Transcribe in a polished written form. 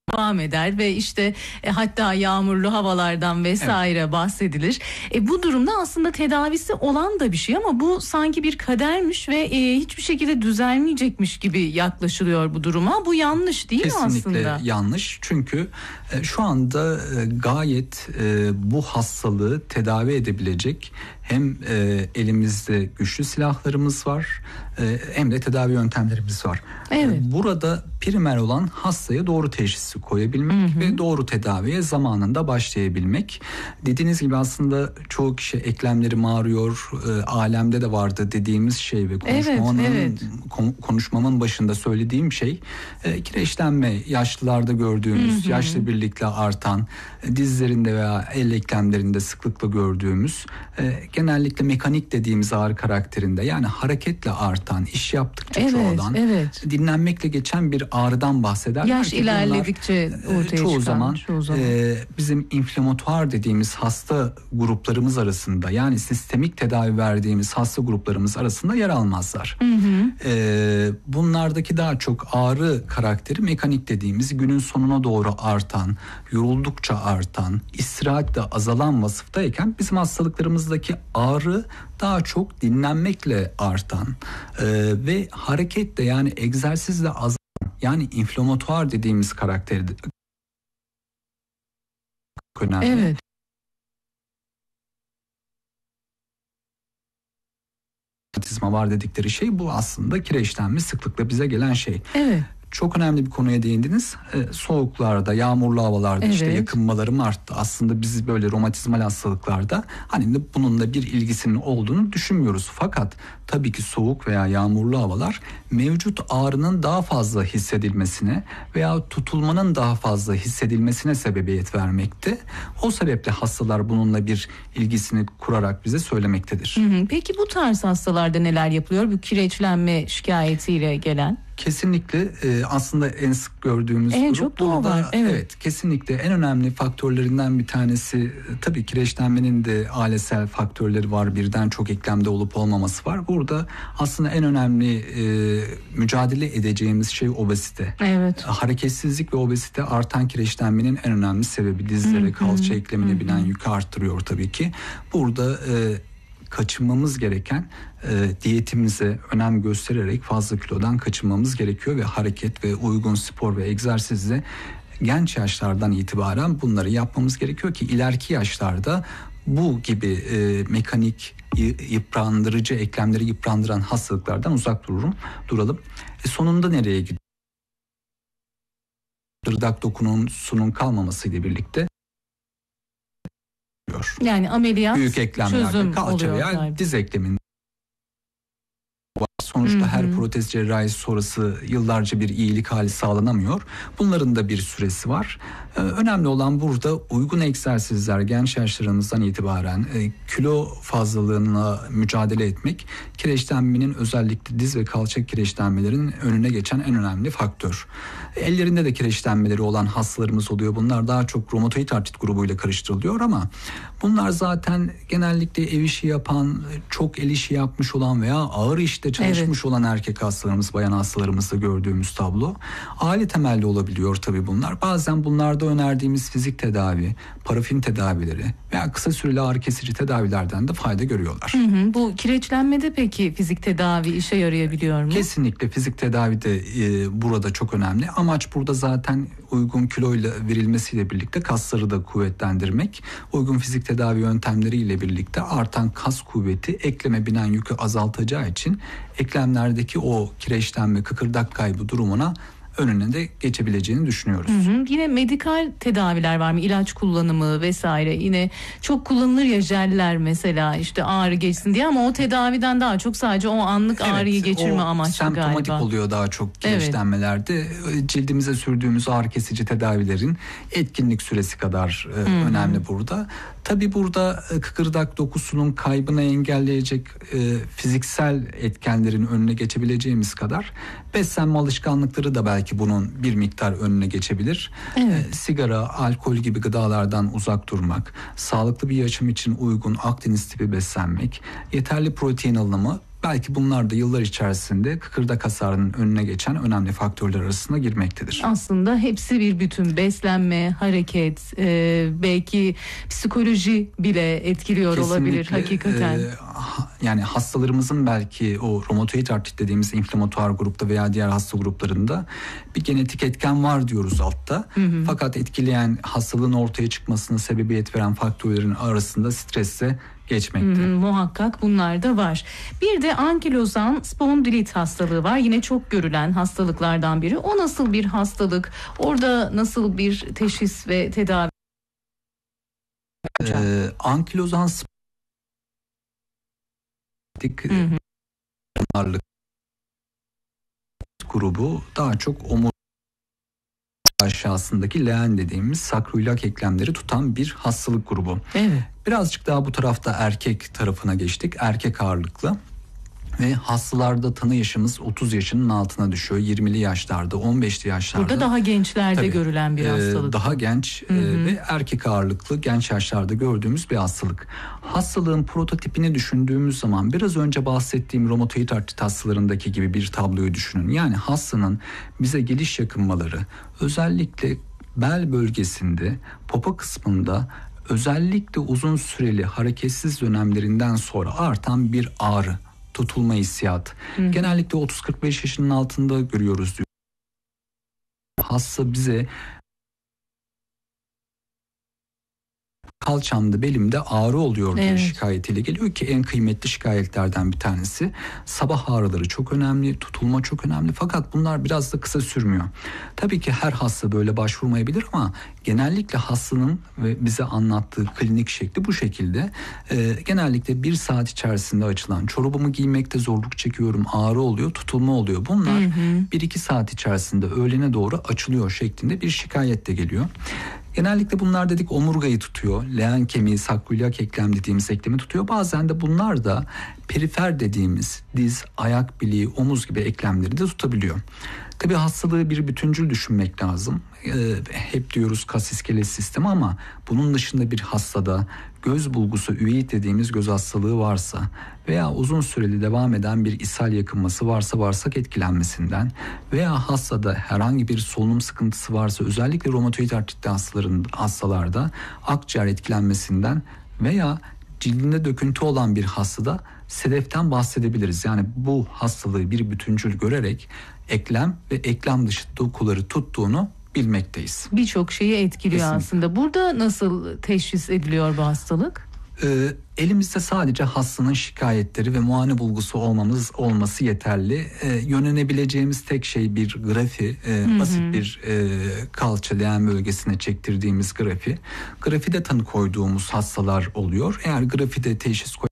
devam eder ve işte hatta yağmurlu havalardan vesaire bahsedilir. Bu durumda aslında tedavisi olan da bir şey ama bu sanki bir kadermiş ve hiçbir şekilde düzelmeyecekmiş gibi yaklaşılıyor bu duruma. Bu yanlış değil mi aslında? Kesinlikle yanlış. Çünkü şu anda gayet bu hastalığı tedavi edebilecek hem elimizde güçlü silahlarımız var hem de tedavi yöntemlerimiz var. Evet. Burada primer olan hastaya doğru teşhisi koyabilmek ve doğru tedaviye zamanında başlayabilmek. Dediğiniz gibi aslında çoğu kişi eklemleri ağrıyor, alemde de vardı dediğimiz şey ve konuşmamın başında söylediğim şey kireçlenme, yaşlılarda gördüğümüz, yaşla birlikte artan, dizlerinde veya el eklemlerinde sıklıkla gördüğümüz genellikle mekanik dediğimiz ağrı karakterinde, yani hareketle artan, iş yaptıkça çoğalan, dinlenmekle geçen bir ağrıdan bahseder. Yaş ilerledikçe ortaya çoğu çıkan. zaman bizim inflamatuar dediğimiz hasta gruplarımız arasında, yani sistemik tedavi verdiğimiz hasta gruplarımız arasında yer almazlar. Bunlardaki daha çok ağrı karakteri mekanik dediğimiz, günün sonuna doğru artan, yoruldukça artan, istirahatle azalan vasıftayken bizim hastalıklarımızdaki ağrı daha çok dinlenmekle artan ve hareketle, yani egzersizle azalan, yani inflamatuar dediğimiz karakteri önemli. Evet. Var dedikleri şey bu, aslında kireçlenme sıklıkla bize gelen şey. Evet. Çok önemli bir konuya değindiniz. Soğuklarda, yağmurlu havalarda işte yakınmalarım arttı. Aslında biz böyle romatizmal hastalıklarda hani de bununla bir ilgisinin olduğunu düşünmüyoruz. Fakat tabii ki soğuk veya yağmurlu havalar mevcut ağrının daha fazla hissedilmesine veya tutulmanın daha fazla hissedilmesine sebebiyet vermekte. O sebeple hastalar bununla bir ilgisini kurarak bize söylemektedir. Peki bu tarz hastalarda neler yapılıyor? Bu kireçlenme şikayetiyle gelen? Kesinlikle aslında en sık gördüğümüz en grup çok burada. Var. Evet, kesinlikle en önemli faktörlerinden bir tanesi, tabii kireçlenmenin de ailesel faktörleri var. Birden çok eklemde olup olmaması var. Burada aslında en önemli mücadele edeceğimiz şey obezite. Evet. Hareketsizlik ve obezite artan kireçlenmenin en önemli sebebi. Dizlere, kalça eklemine binen yükü arttırıyor tabii ki. Burada kaçınmamız gereken, diyetimize önem göstererek fazla kilodan kaçınmamız gerekiyor ve hareket ve uygun spor ve egzersizle genç yaşlardan itibaren bunları yapmamız gerekiyor ki ileriki yaşlarda bu gibi mekanik yıprandırıcı, eklemleri yıprandıran hastalıklardan uzak duralım. Sonunda nereye gidiyor? Dırdak dokusunun kalmamasıyla birlikte, yani ameliyat, büyük eklemlerde, kalça veya diz ekleminde. Sonuçta her protez cerrahisi sonrası yıllarca bir iyilik hali sağlanamıyor. Bunların da bir süresi var. Önemli olan burada uygun egzersizler, genç yaşlarımızdan itibaren kilo fazlalığına mücadele etmek, kireçlenmenin, özellikle diz ve kalça kireçlenmelerinin önüne geçen en önemli faktör. Ellerinde de kireçlenmeleri olan hastalarımız oluyor. Bunlar daha çok romatoid artrit grubuyla karıştırılıyor ama bunlar zaten genellikle ev işi yapan, çok el işi yapmış olan veya ağır işte çalışmış olan erkek hastalarımız, bayan hastalarımızda gördüğümüz tablo. Aile temelli olabiliyor tabii bunlar. Bazen bunlarda önerdiğimiz fizik tedavi, parafin tedavileri veya kısa süreli ağrı kesici tedavilerden de fayda görüyorlar. Bu kireçlenmede peki fizik tedavi işe yarayabiliyor mu? Kesinlikle fizik tedavi de burada çok önemli. Amaç burada zaten uygun kiloyla verilmesiyle birlikte kasları da kuvvetlendirmek. Uygun fizik tedavi yöntemleriyle birlikte artan kas kuvveti ekleme binen yükü azaltacağı için eklemlerdeki o kireçlenme, kıkırdak kaybı durumuna önüne de geçebileceğini düşünüyoruz. Yine medikal tedaviler var mı? İlaç kullanımı vesaire. Yine çok kullanılır ya, jeller mesela, işte ağrı geçsin diye, ama o tedaviden daha çok sadece o anlık ağrıyı geçirme amaçlı galiba. Semptomatik oluyor daha çok kireçlenmelerde. Cildimize sürdüğümüz ağrı kesici tedavilerin etkinlik süresi kadar önemli burada. Tabii burada kıkırdak dokusunun kaybını engelleyecek fiziksel etkenlerin önüne geçebileceğimiz kadar beslenme alışkanlıkları da belki bunun bir miktar önüne geçebilir. Sigara, alkol gibi gıdalardan uzak durmak, sağlıklı bir yaşam için uygun Akdeniz tipi beslenmek, yeterli protein alımı belki bunlar da yıllar içerisinde kıkırdak hasarının önüne geçen önemli faktörler arasına girmektedir. Aslında hepsi bir bütün. Beslenme, hareket, belki psikoloji bile etkiliyor olabilir hakikaten. Yani hastalarımızın belki o romatoid artrit dediğimiz inflamatuar grupta veya diğer hasta gruplarında bir genetik etken var diyoruz altta. Fakat etkileyen, hastalığın ortaya çıkmasına sebebiyet veren faktörlerin arasında stresle geçmekte. Muhakkak bunlar da var. Bir de ankilozan spondilit hastalığı var. Yine çok görülen hastalıklardan biri. O nasıl bir hastalık? Orada nasıl bir teşhis ve tedavi? Ankilozan spondilit grubu daha çok omur aşağısındaki leğen dediğimiz sakroiliak eklemleri tutan bir hastalık grubu. Evet. Birazcık daha bu tarafta erkek tarafına geçtik. Erkek ağırlıklı. Ve hastalarda tanı yaşımız 30 yaşının altına düşüyor. 20'li yaşlarda, 15'li yaşlarda. Burada daha gençlerde görülen bir hastalık. Daha genç ve erkek ağırlıklı genç yaşlarda gördüğümüz bir hastalık. Hastalığın prototipini düşündüğümüz zaman biraz önce bahsettiğim romatoid artrit hastalarındaki gibi bir tabloyu düşünün. Yani hastanın bize geliş yakınmaları özellikle bel bölgesinde, popo kısmında özellikle uzun süreli hareketsiz dönemlerinden sonra artan bir ağrı, tutulma hissiyatı. Genellikle 30-45 yaşının altında görüyoruz diyor. Hasta bize kalçamda, belimde ağrı oluyor diye şikayetiyle geliyor ki en kıymetli şikayetlerden bir tanesi. Sabah ağrıları çok önemli, tutulma çok önemli fakat bunlar biraz da kısa sürmüyor. Tabii ki her hasta böyle başvurmayabilir ama genellikle hastanın ve bize anlattığı klinik şekli bu şekilde. Genellikle 1 saat içerisinde açılan, çorabımı giymekte zorluk çekiyorum, ağrı oluyor, tutulma oluyor. Bunlar 1-2 saat içerisinde öğlene doğru açılıyor şeklinde bir şikayet de geliyor. Genellikle bunlar dedik omurgayı tutuyor. Leğen kemiği, sakroiliak eklem dediğimiz eklemi tutuyor. Bazen de bunlar da perifer dediğimiz diz, ayak bileği, omuz gibi eklemleri de tutabiliyor. Tabii hastalığı bir bütüncül düşünmek lazım. Hep diyoruz kas iskelet sistemi ama bunun dışında bir hastada göz bulgusu, üveit dediğimiz göz hastalığı varsa veya uzun süreli devam eden bir ishal yakınması varsa bağırsak etkilenmesinden veya hastada herhangi bir solunum sıkıntısı varsa özellikle romatoid artritli hastalarda akciğer etkilenmesinden veya cildinde döküntü olan bir hastada sedeften bahsedebiliriz. Yani bu hastalığı bir bütüncül görerek eklem ve eklem dışı dokuları tuttuğunu bilmekteyiz. Birçok şeyi etkiliyor kesinlikle. Aslında. Burada nasıl teşhis ediliyor bu hastalık? Elimizde sadece hastanın şikayetleri ve muayene bulgusu olması yeterli. Yönlenebileceğimiz tek şey bir grafi, basit bir kalça leğen bölgesine çektirdiğimiz grafi. Grafide tanı koyduğumuz hastalar oluyor. Eğer grafide teşhis